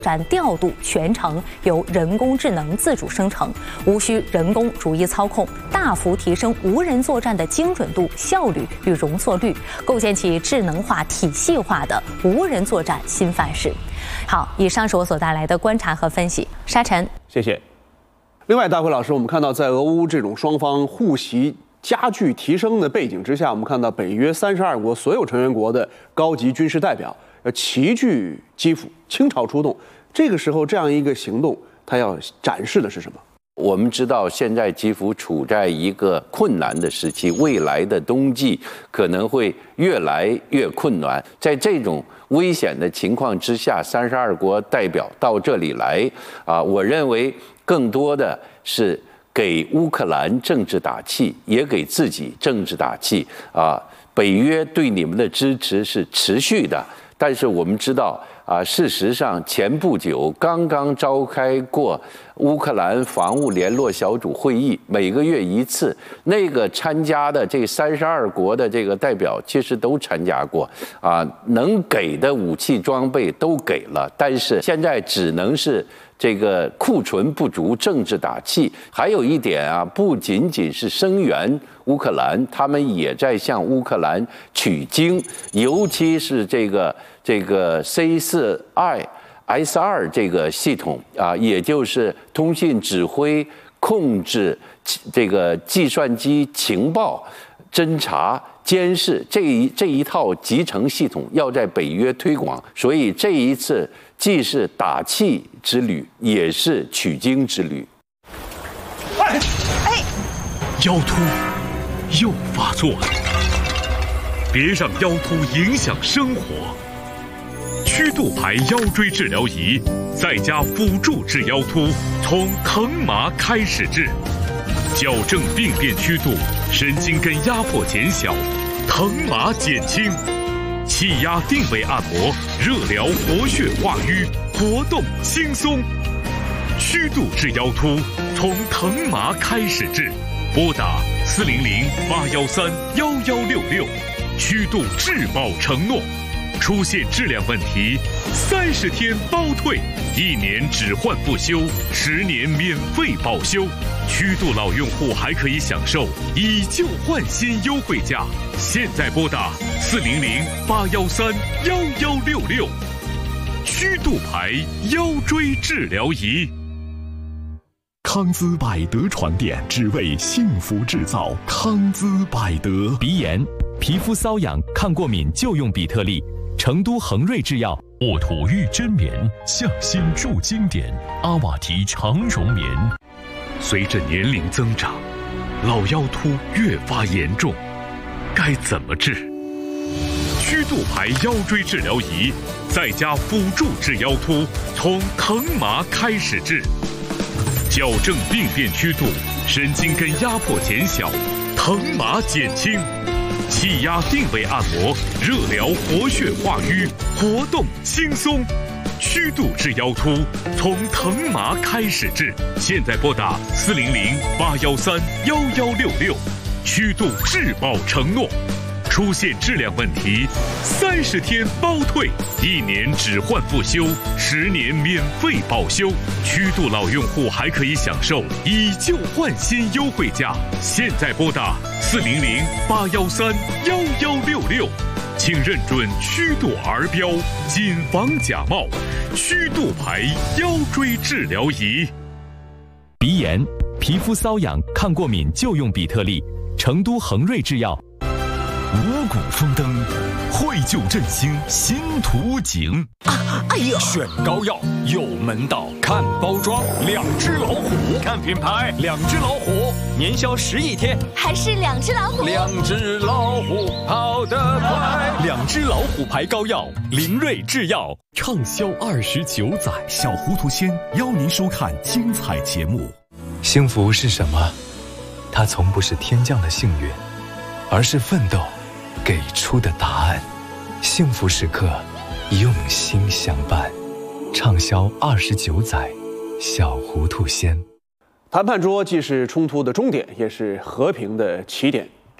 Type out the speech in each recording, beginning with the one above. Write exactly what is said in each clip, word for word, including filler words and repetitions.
站调度全程由人工智能自主生成，无需人工逐一操控，大幅提升无人作战的精准度、效率与容错率，构建起智能化、体系化的无人作战新范式。好，以上是我所带来的观察和分析。沙尘， 谢谢。另外，大辉老师，我们看到在俄乌这种双方互袭加剧提升的背景之下，我们看到北约三十二国所有成员国的高级军事代表要齐聚基辅，倾巢出动。这个时候，这样一个行动，它要展示的是什么？ 我们知道，现在基辅处在一个困难的时期，未来的冬季可能会越来越困难。在这种危险的情况之下，三十二国代表到这里来，啊，我认为更多的是给乌克兰政治打气，也给自己政治打气。啊，北约对你们的支持是持续的，但是我们知道。啊，事实上，前不久刚刚召开过乌克兰防务联络小组会议，每个月一次。那个参加的这三十二国的这个代表，其实都参加过。啊，能给的武器装备都给了，但是现在只能是这个库存不足，政治打气。还有一点啊，不仅仅是声援乌克兰，他们也在向乌克兰取经，尤其是这个。这个 C 四 I S 二这个系统啊，也就是通信指挥、控制、这个计算机情报、侦察、监视这一这一套集成系统，要在北约推广。所以这一次既是打气之旅，也是取经之旅。 哎哎，腰突又发作了，别让腰突影响生活。曲度牌腰椎治疗仪，再加辅助治腰突，从疼麻开始治，矫正病变曲度，神经根压迫减小，疼麻减轻，气压定位按摩，热疗活血化瘀，活动轻松。曲度治腰突，从疼麻开始治，拨打四零零八幺三幺幺六六，曲度质保承诺。出现质量问题，三十天包退，一年只换不修，十年免费保修。曲度老用户还可以享受以旧换新优惠价。现在拨打四零零八幺三幺幺六六。曲度牌腰椎治疗仪。 康姿百德床垫，只为幸福制造。康姿百德。 鼻炎、皮肤瘙痒、抗过敏就用比特利。成都恒瑞制药沃土玉真棉，匠心铸经典，阿瓦提长绒棉。随着年龄增长，老腰突越发严重，该怎么治？曲度牌腰椎治疗仪，再加辅助治腰突，从疼麻开始治，矫正病变曲度，神经根压迫减小，疼麻减轻。气压定位按摩，热疗活血化瘀，活动轻松。曲度治腰突，从疼麻开始治。现在拨打四零零八幺三幺幺六六，曲度质保承诺。出现质量问题，三十天包退，一年只换不修，十年免费保修。曲度老用户还可以享受以旧换新优惠价。现在拨打四零零八幺三幺幺六六，请认准曲度儿标，谨防假冒。曲度牌腰椎治疗仪。 鼻炎、皮肤瘙痒、抗过敏就用比特利。成都恒瑞制药。 五谷丰登，惠救振兴新图景。 啊，哎呦！ 选膏药有门道，看包装，两只老虎；看品牌，两只老虎，年销十亿天， 还是两只老虎。 两只老虎跑得快， 两只老虎牌膏药，林瑞制药畅销二十九载。小糊涂仙邀您收看精彩节目。 幸福是什么？它从不是天降的幸运，而是奋斗给出的答案。幸福时刻，用心相伴，畅销二十九载。小糊涂仙。 谈判桌既是冲突的终点，也是和平的起点。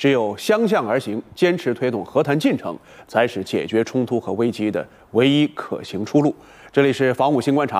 只有相向而行，坚持推动和谈进程，才是解决冲突和危机的唯一可行出路。这里是防务新观察。